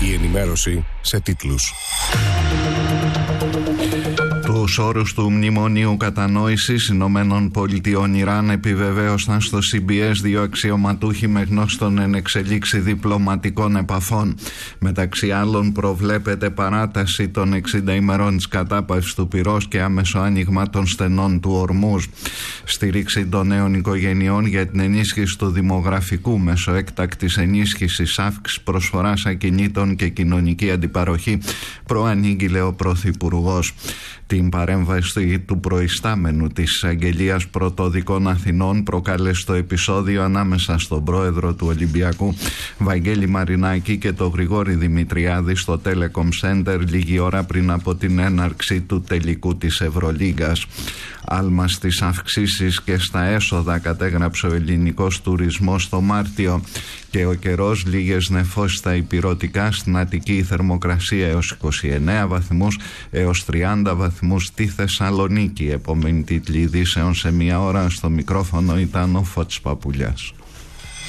Η ενημέρωση σε τίτλους. Τους όρους του Μνημονίου Κατανόησης Ηνωμένων Πολιτειών Ιράν επιβεβαίωσαν στο CBS δύο αξιωματούχοι με γνώστον εν εξελίξη διπλωματικών επαφών. Μεταξύ άλλων, προβλέπεται παράταση των 60 ημερών της κατάπαυσης του πυρός και άμεσο άνοιγμα των στενών του Ορμούζ. Στήριξη των νέων οικογενειών για την ενίσχυση του δημογραφικού μέσω έκτακτης ενίσχυσης, αύξηση προσφοράς ακινήτων και κοινωνική αντιπαροχή, προανήγγειλε ο Πρωθυπουργός. Την παρέμβαση του προϊστάμενου της Εισαγγελίας Πρωτοδικών Αθηνών προκάλεσε το επεισόδιο ανάμεσα στον πρόεδρο του Ολυμπιακού Βαγγέλη Μαρινάκη και τον Γρηγόρη Δημητριάδη στο Telecom Center λίγη ώρα πριν από την έναρξη του τελικού της Ευρωλίγκας. Άλμα στις αυξήσεις και στα έσοδα κατέγραψε ο ελληνικός τουρισμός το Μάρτιο και ο καιρός, λίγες νεφώσεις στα ηπειρωτικά, στην Αττική η θερμοκρασία έως 29 βαθμούς έως 30 βαθμούς στη Θεσσαλονίκη. Επόμενη τίτλη ειδήσεων σε μία ώρα. Στο μικρόφωνο ήταν ο Φώτης Παπουλιάς.